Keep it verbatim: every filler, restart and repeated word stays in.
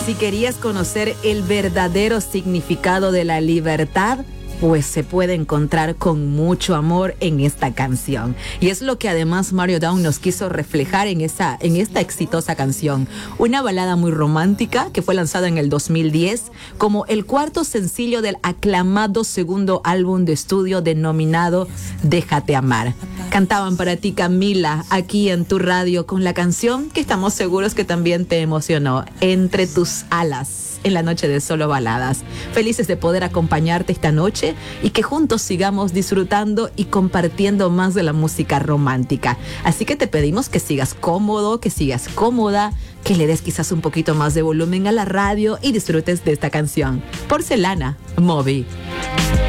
Si querías conocer el verdadero significado de la libertad, pues se puede encontrar con mucho amor en esta canción. Y es lo que además Mario Down nos quiso reflejar en, esa, en esta exitosa canción. Una balada muy romántica que fue lanzada en el dos mil diez como el cuarto sencillo del aclamado segundo álbum de estudio denominado Déjate Amar. Cantaban para ti, Camila, aquí en tu radio con la canción que estamos seguros que también te emocionó, Entre tus alas, en la noche de Solo Baladas. Felices de poder acompañarte esta noche y que juntos sigamos disfrutando y compartiendo más de la música romántica. Así que te pedimos que sigas cómodo, que sigas cómoda, que le des quizás un poquito más de volumen a la radio y disfrutes de esta canción. Porcelana, Moby.